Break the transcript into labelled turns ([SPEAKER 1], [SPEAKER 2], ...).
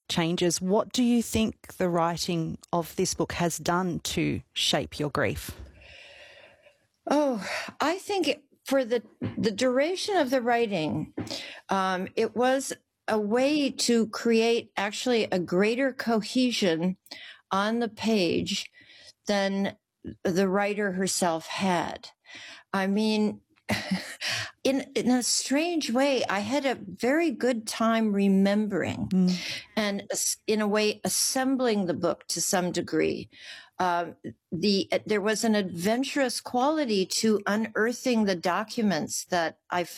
[SPEAKER 1] changes. What do you think the writing of this book has done to shape your grief?
[SPEAKER 2] Oh, I think for the duration of the writing, it was a way to create actually a greater cohesion on the page than the writer herself had. I mean, in a strange way, I had a very good time remembering and in a way assembling the book to some degree. There was an adventurous quality to unearthing the documents that I